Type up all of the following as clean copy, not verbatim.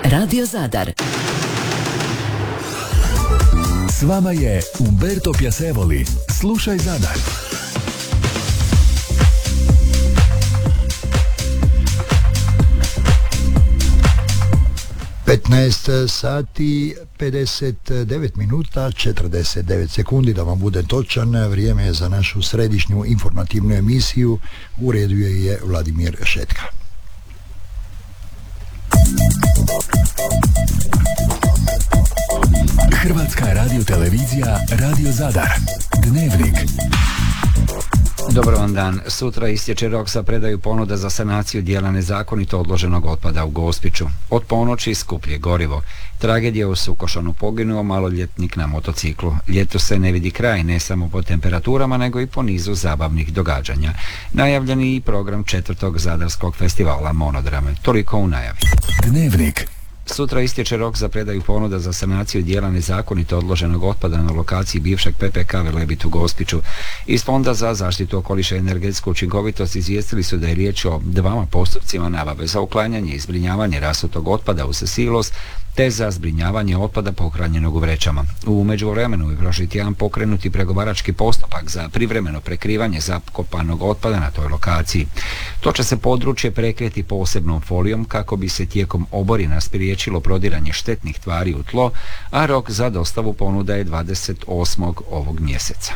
Radio Zadar. S vama je Umberto Piacevoli. Slušaj Zadar. sati 59 minuta 49 sekundi, da vam bude točan. Vrijeme je za našu središnju informativnu emisiju. U redu je Vladimir Šetka. Hrvatska radiotelevizija, Radio Zadar. Dnevnik. Dobar vam dan. Sutra istječe rok za predaju ponuda za sanaciju dijela nezakonito odloženog otpada u Gospiću. Od ponoći skuplje gorivo. Tragedija u Sukošanu, poginuo maloljetnik na motociklu. Ljetu se ne vidi kraj, ne samo po temperaturama, nego i po nizu zabavnih događanja. Najavljeni i program 4. Zadarskog festivala Monodrame. Toliko u najavi. Dnevnik. Sutra istječe rok za predaju ponuda za sanaciju dijela nezakonito odloženog otpada na lokaciji bivšeg PPK Velebit u Gospiću. Iz Fonda za zaštitu okoliša i energetsku učinkovitost izvijestili su da je riječ o 2 postupcima nabave za uklanjanje i zbrinjavanje rasutog otpada u silos te za zbrinjavanje otpada pohranjenog u vrećama. U međuvremenu je prošli tjedan pokrenuti pregovarački postupak za privremeno prekrivanje zakopanog otpada na toj lokaciji. To će se područje prekriti posebnom folijom kako bi se tijekom oborina spriječilo prodiranje štetnih tvari u tlo, a rok za dostavu ponuda je 28. ovog mjeseca.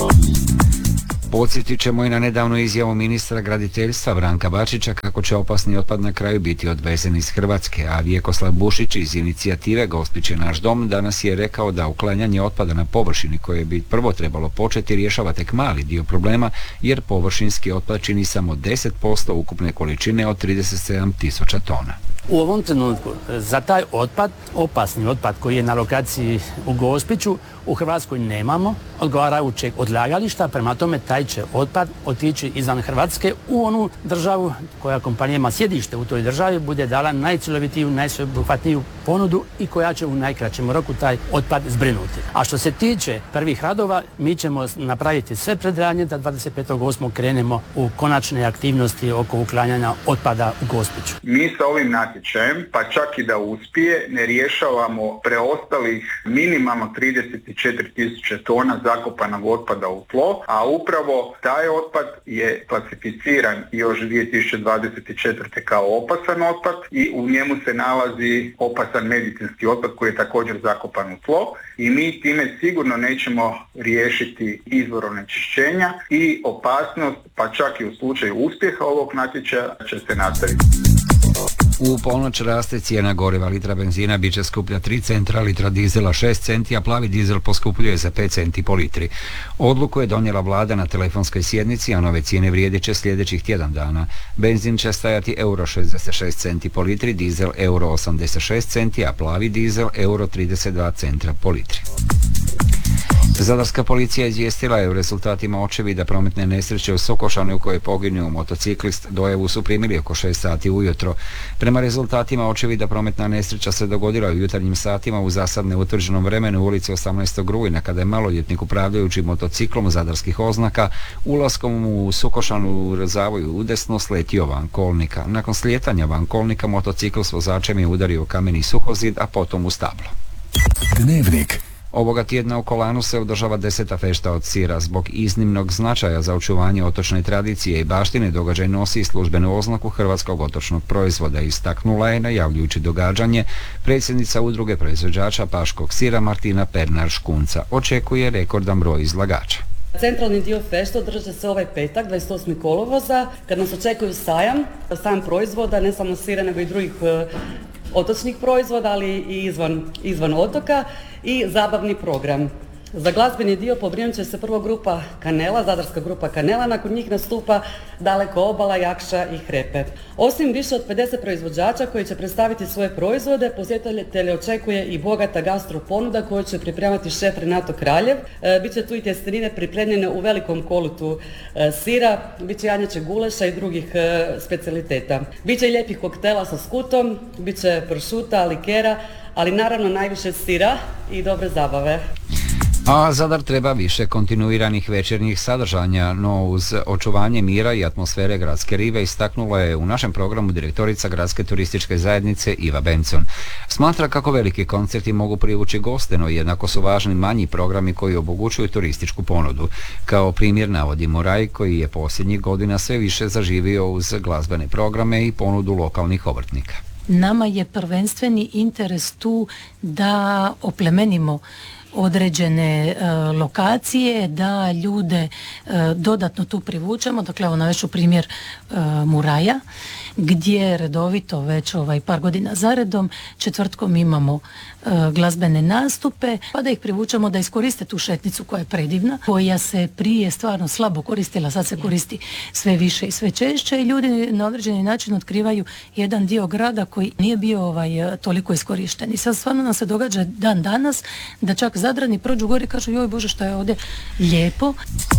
Podsjetit ćemo i na nedavnu izjavu ministra graditeljstva Branka Bačića kako će opasni otpad na kraju biti odvezen iz Hrvatske, a Vjekoslav Bušić iz inicijative Gospić je naš dom danas je rekao da uklanjanje otpada na površini koje bi prvo trebalo početi rješava tek mali dio problema, jer površinski otpad čini samo 10% ukupne količine od 37.000 tona. U ovom trenutku za taj otpad, opasni otpad koji je na lokaciji u Gospiću, u Hrvatskoj nemamo odgovarajućeg odlagališta, prema tome taj će otpad otići izvan Hrvatske u onu državu koja kompanija ima sjedište u toj državi bude dala najcjelovitiju, najsveobuhvatniju ponudu i koja će u najkraćem roku taj otpad zbrinuti. A što se tiče prvih radova, mi ćemo napraviti sve predradnje da 25.8. krenemo u konačne aktivnosti oko uklanjanja otpada u Gospiću. Mi sa ovim natječajem, pa čak i da uspije, ne rješavamo preostalih minimalno 34.000 tona zakopanog otpada u tlo, a upravo taj otpad je klasificiran još 2024. kao opasan otpad i u njemu se nalazi opasan medicinski otpad koji je također zakopan u tlo i mi time sigurno nećemo riješiti izvor onečišćenja i opasnost, pa čak i u slučaju uspjeha ovog natječaja će se nastaviti. U ponoć raste cijena goriva. Litra benzina bit će skuplja 3 centra, litra dizela 6 centi, a plavi dizel poskupljuje za 5 centi po litri. Odluku je donijela vlada na telefonskoj sjednici, a nove cijene vrijedit će sljedećih tjedan dana. Benzin će stajati euro 66 centi po litri, dizel euro 86 centi, a plavi dizel euro 32 centra po litri. Zadarska policija izvijestila je u rezultatima očevida prometne nesreće u Sukošanu u kojoj je poginuo motociklist. Dojavu su primili oko 6 sati ujutro. Prema rezultatima očevida prometna nesreća se dogodila u jutarnjim satima u zasad neutvrđenom vremenu u ulici 18. rujna kada je maloljetnik upravljajući motociklom zadarskih oznaka ulaskom u Sukošanu u zavoju udesno sletio van kolnika. Nakon slijetanja van kolnika motocikl s vozačem je udario u kameni suhozid, a potom u stablo. Dnevnik. Ovoga tjedna u Kolanu se održava 10. fešta od sira. Zbog iznimnog značaja za očuvanje otočne tradicije i baštine događaj nosi službenu oznaku hrvatskog otočnog proizvoda. Istaknula je, najavljujući događanje, predsjednica udruge proizvođača paškog sira Martina Pernar-Škunca. Očekuje rekordan broj izlagača. Centralni dio fešta održat se ovaj petak, 28. kolovoza, kad nas očekuju sajam proizvoda, ne samo sira, nego i drugih otočnih proizvoda, ali i izvan otoka i zabavni program. Za glazbeni dio pobrinut će se prvo grupa Kanela, zadarska grupa Kanela, nakon njih nastupa Daleko obala, Jakša i Hrepe. Osim više od 50 proizvođača koji će predstaviti svoje proizvode, posjetitelje očekuje i bogata gastro ponuda koju će pripremati šef Renato Kraljev. Biće tu i tjestenine pripremljene u velikom kolutu sira, biće janjeće guleša i drugih specijaliteta. Biće i lijepih koktela sa skutom, biće pršuta, likera, ali naravno najviše sira i dobre zabave. A Zadar treba više kontinuiranih večernjih sadržanja, no uz očuvanje mira i atmosfere gradske rive istaknula je u našem programu direktorica Gradske turističke zajednice Iva Benson. Smatra kako veliki koncerti mogu privući goste, no jednako su važni manji programi koji omogućuju turističku ponudu. Kao primjer navodi Moraj, koji je posljednjih godina sve više zaživio uz glazbene programe i ponudu lokalnih obrtnika. Nama je prvenstveni interes tu da oplemenimo određene lokacije, da ljude dodatno tu privučemo. Dakle, evo navešću primjer Muraja, gdje redovito već par godina zaredom četvrtkom imamo glazbene nastupe, pa da ih privučemo da iskoriste tu šetnicu koja je predivna, koja se prije stvarno slabo koristila, sad se koristi sve više i sve češće i ljudi na određeni način otkrivaju jedan dio grada koji nije bio toliko iskorišten. I sad stvarno nam se događa dan danas da čak Zadrani prođu gore i kažu joj Bože što je ovdje lijepo.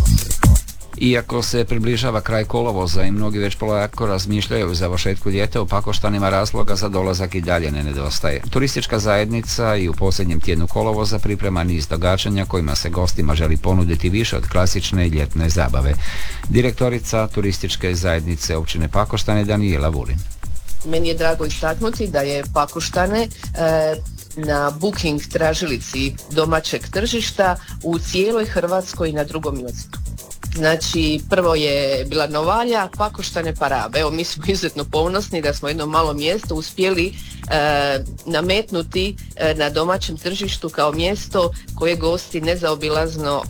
Iako se približava kraj kolovoza i mnogi već polako razmišljaju o završetku ljeta, u Pakoštanima razloga za dolazak i dalje ne nedostaje. Turistička zajednica i u posljednjem tjednu kolovoza priprema niz događanja kojima se gostima želi ponuditi više od klasične ljetne zabave. Direktorica turističke zajednice općine Pakoštane Danijela Vulin. Meni je drago istaknuti da je Pakoštane na booking tražilici domaćeg tržišta u cijeloj Hrvatskoj na drugom mjestu. Znači, prvo je bila Novalja, Pakoštane, pa Rab. Evo, mi smo izuzetno ponosni da smo jedno malo mjesto uspjeli nametnuti na domaćem tržištu kao mjesto koje gosti nezaobilazno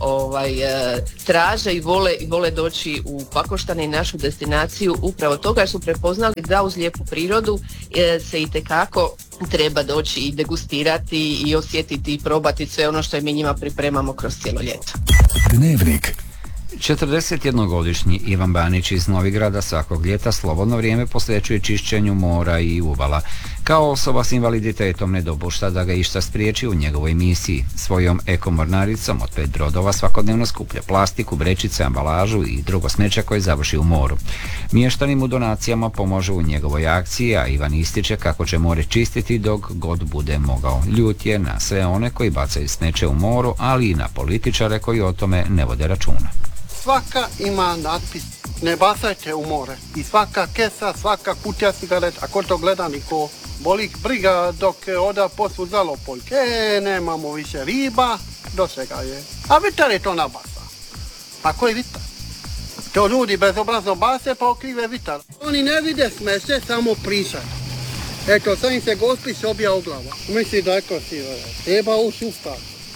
traže i vole doći u Pakoštane i našu destinaciju upravo toga jer su prepoznali da uz lijepu prirodu se itekako treba doći i degustirati i osjetiti i probati sve ono što mi njima pripremamo kroz cijelo ljeto. Dnevnik. 41-godišnji Ivan Banić iz Novigrada svakog ljeta slobodno vrijeme posvećuje čišćenju mora i uvala. Kao osoba s invaliditetom ne dopušta da ga išta spriječi u njegovoj misiji. Svojom ekomornaricom od 5 brodova svakodnevno skuplja plastiku, vrećice, ambalažu i drugo smeće koje završi u moru. Mještani mu donacijama pomažu u njegovoj akciji, a Ivan ističe kako će more čistiti dok god bude mogao. Ljut je na sve one koji bacaju smeće u moru, ali i na političare koji o tome ne vode računa. Svaka ima natpis ne bacajte u more i svaka kesa, svaka kutija cigaret, ako to gleda niko boli briga dok oda poslu zalopoljke, nemamo više riba, do svega je. A vitar je to nabasa. A koji vitar? To ljudi bezobrazno base pa okrive vitar. Oni ne vide smeće, samo pričaju. Eto, sad im se Gospić obija u glavu. Misli da je krasivo. Treba u sustav.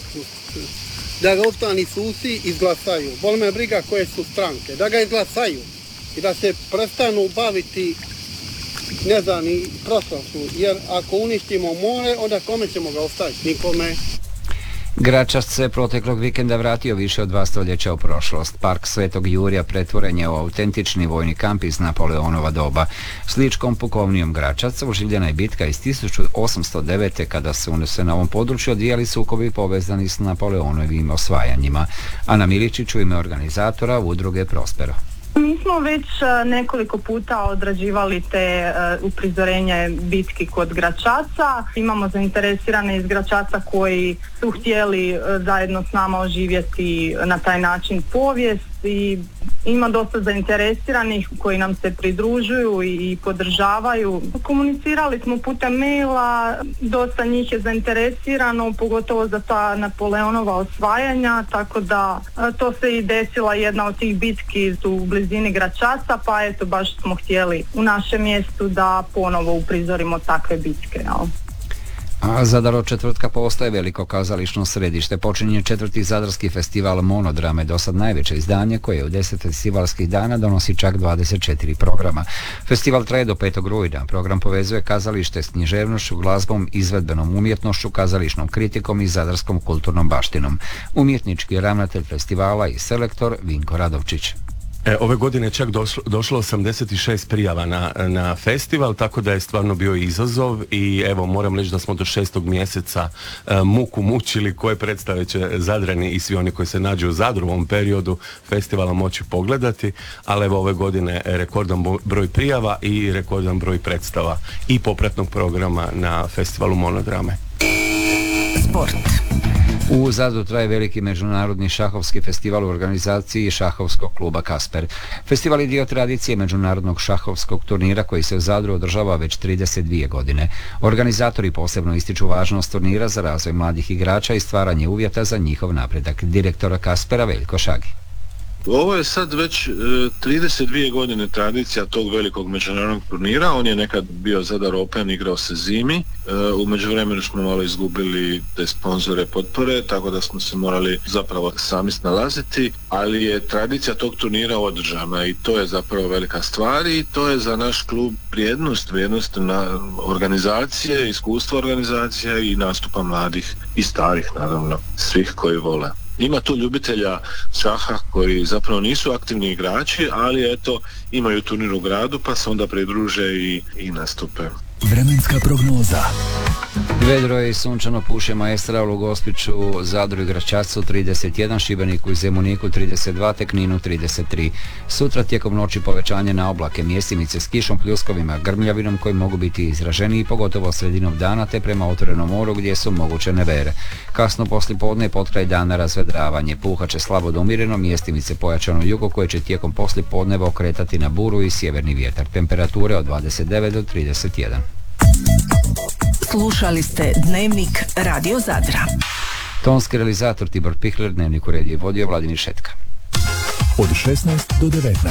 Da ga ostani susi izglasaju. Bol me briga koje su stranke. Da ga izglasaju. I da se prestanu baviti, ne znam, ni prošlošću. Jer ako uništimo more, onda kome ćemo ga ostaviti? Nikome. Gračac se proteklog vikenda vratio više od 2 stoljeća u prošlost. Park Svetog Jurija pretvoren je u autentični vojni kamp iz Napoleonova doba. S ličkom pukovnijom Gračaca oživljena je bitka iz 1809. kada su se na ovom području odvijali sukobi povezani s Napoleonovim osvajanjima. Ana Miličić u ime organizatora udruge Prospero. Mi smo već nekoliko puta odrađivali te uprizorenje bitki kod Gračaca. Imamo zainteresirane iz Gračaca koji su htjeli zajedno s nama oživjeti na taj način povijest i ima dosta zainteresiranih koji nam se pridružuju i podržavaju. Komunicirali smo putem maila, dosta njih je zainteresirano, pogotovo za ta Napoleonova osvajanja, tako da to se i desila jedna od tih bitki u blizini Gračaca, pa eto baš smo htjeli u našem mjestu da ponovo uprizorimo takve bitke. Jel? A Zadar od četvrtka postaje veliko kazališno središte. Počinje 4. Zadarski festival Monodrame, dosad najveće izdanje koje u 10 festivalskih dana donosi čak 24 programa. Festival traje do 5. rujna. Program povezuje kazalište s književnošću, glazbom, izvedbenom umjetnošću, kazališnom kritikom i zadarskom kulturnom baštinom. Umjetnički ravnatelj festivala i selektor Vinko Radovčić. Ove godine je čak došlo 86 prijava na festival, tako da je stvarno bio izazov i evo moram reći da smo do 6. mjeseca muku mučili koje predstave će Zadrani i svi oni koji se nađu u Zadru u ovom periodu festivala moći pogledati, ali evo ove godine rekordan broj prijava i rekordan broj predstava i popratnog programa na festivalu Monodrame. Sport. U Zadru traje veliki međunarodni šahovski festival u organizaciji šahovskog kluba Kasper. Festival je dio tradicije međunarodnog šahovskog turnira koji se u Zadru održava već 32 godine. Organizatori posebno ističu važnost turnira za razvoj mladih igrača i stvaranje uvjeta za njihov napredak. Direktora Kaspera Veljko Šagi. Ovo je sad već 32 godine tradicija tog velikog međunarodnog turnira. On je nekad bio Zadar Open, igrao se zimi. U međuvremenu smo malo izgubili te sponzore potpore, tako da smo se morali zapravo sami snalaziti, ali je tradicija tog turnira održana i to je zapravo velika stvar i to je za naš klub vrijednost na organizacije, iskustva organizacija i nastupa mladih i starih, naravno, svih koji vole. Ima tu ljubitelja šaha koji zapravo nisu aktivni igrači, ali eto, imaju turnir u gradu pa se onda pridruže i nastupe. Vremenska prognoza. Vedro je i sunčano, puše Maestral u Gospiću, Zadru i Gračacu 31, Šibeniku i Zemuniku 32, te Kninu 33. Sutra tijekom noći povećanje na oblake, mjestimice s kišom, pljuskovima, grmljavinom koji mogu biti izraženiji, pogotovo sredinom dana te prema otvorenom moru gdje su moguće nevere. Kasno poslijepodne potkraj dana razvedravanje, puhaće slabo do umjereno, mjestimice pojačano jugo koje će tijekom poslijepodneva okretati na buru i sjeverni vjetar. Temperature od 29 do 31. Slušali ste Dnevnik Radio Zadra. Tonski realizator Tibor Pihler, Dnevnik uredio i vodio Vladimir Šetka. Od 16 do 19.